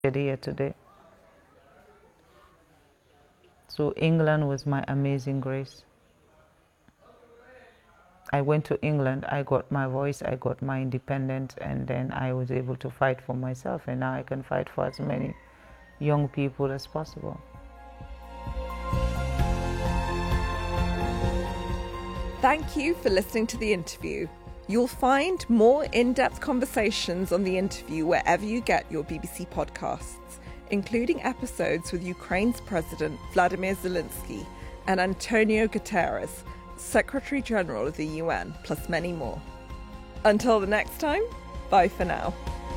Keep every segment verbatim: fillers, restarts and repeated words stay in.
here today. So England was my amazing grace. I went to England, I got my voice, I got my independence, and then I was able to fight for myself, and now I can fight for as many young people as possible. Thank you for listening to the interview. You'll find more in-depth conversations on the interview wherever you get your B B C podcasts, including episodes with Ukraine's President Vladimir Zelensky and Antonio Guterres, Secretary General of the U N, plus many more. Until the next time, bye for now.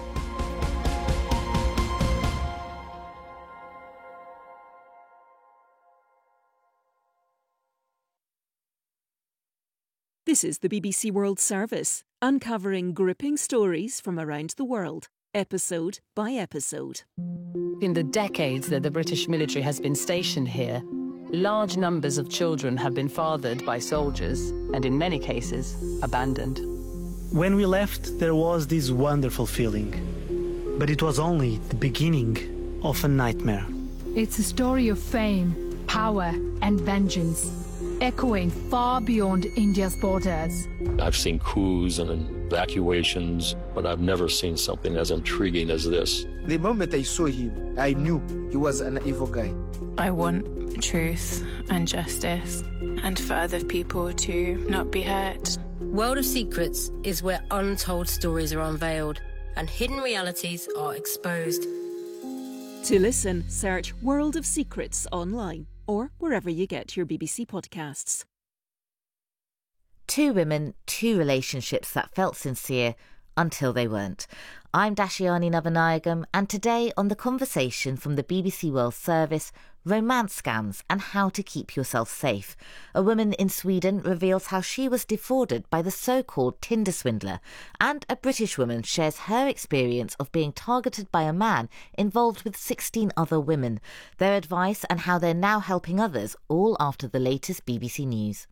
This is the B B C World Service, uncovering gripping stories from around the world, episode by episode. In the decades that the British military has been stationed here, large numbers of children have been fathered by soldiers and, in many cases, abandoned. When we left, there was this wonderful feeling. But it was only the beginning of a nightmare. It's a story of fame, power, and vengeance, echoing far beyond India's borders. I've seen coups and evacuations, but I've never seen something as intriguing as this. The moment I saw him, I knew he was an evil guy. I want truth and justice, and for other people to not be hurt. World of Secrets is where untold stories are unveiled and hidden realities are exposed. To listen, search World of Secrets online or wherever you get your B B C podcasts. Two women, two relationships that felt sincere until they weren't. I'm Dashiani Navanayagam, and today on The Conversation from the B B C World Service, romance scams and how to keep yourself safe. A woman in Sweden reveals how she was defrauded by the so-called Tinder swindler, and a British woman shares her experience of being targeted by a man involved with sixteen other women, their advice and how they're now helping others, all after the latest B B C News.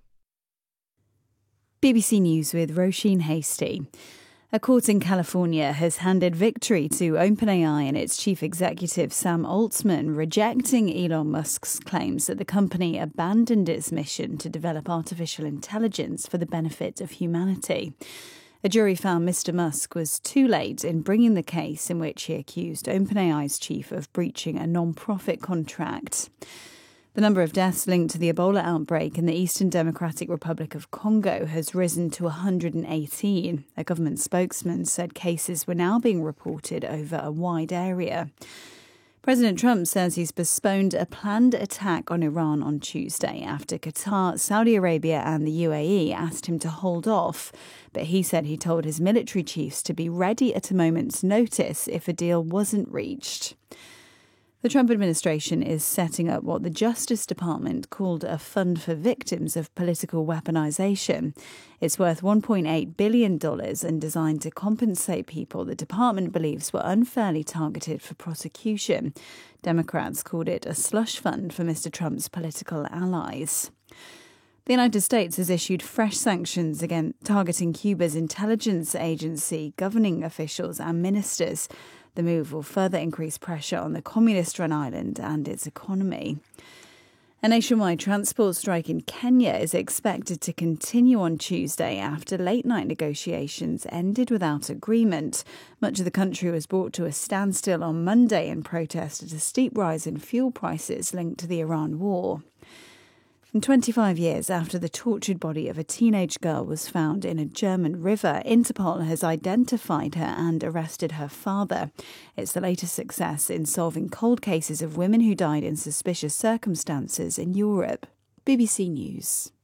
B B C News with Roisin Hastie. A court in California has handed victory to OpenAI and its chief executive Sam Altman, rejecting Elon Musk's claims that the company abandoned its mission to develop artificial intelligence for the benefit of humanity. A jury found Mister Musk was too late in bringing the case in which he accused OpenAI's chief of breaching a non-profit contract. The number of deaths linked to the Ebola outbreak in the Eastern Democratic Republic of Congo has risen to one hundred eighteen. A government spokesman said cases were now being reported over a wide area. President Trump says he's postponed a planned attack on Iran on Tuesday after Qatar, Saudi Arabia and the U A E asked him to hold off. But he said he told his military chiefs to be ready at a moment's notice if a deal wasn't reached. The Trump administration is setting up what the Justice Department called a fund for victims of political weaponization. It's worth one point eight billion dollars and designed to compensate people the department believes were unfairly targeted for prosecution. Democrats called it a slush fund for Mister Trump's political allies. The United States has issued fresh sanctions against targeting Cuba's intelligence agency, governing officials and ministers. The move will further increase pressure on the communist-run island and its economy. A nationwide transport strike in Kenya is expected to continue on Tuesday after late-night negotiations ended without agreement. Much of the country was brought to a standstill on Monday in protest at a steep rise in fuel prices linked to the Iran war. And twenty-five years after the tortured body of a teenage girl was found in a German river, Interpol has identified her and arrested her father. It's the latest success in solving cold cases of women who died in suspicious circumstances in Europe. B B C News.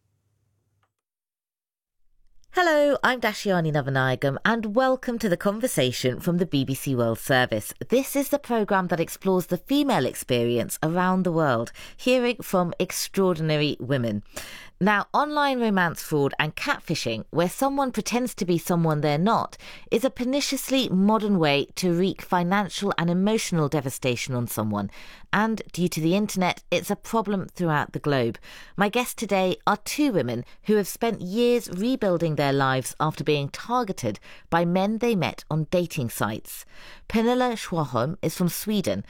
Hello, I'm Dashiani Navanayagam and welcome to The Conversation from the B B C World Service. This is the programme that explores the female experience around the world, hearing from extraordinary women. Now, online romance fraud and catfishing, where someone pretends to be someone they're not, is a perniciously modern way to wreak financial and emotional devastation on someone. And due to the internet, it's a problem throughout the globe. My guests today are two women who have spent years rebuilding their lives after being targeted by men they met on dating sites. Pernilla Sjöholm is from Sweden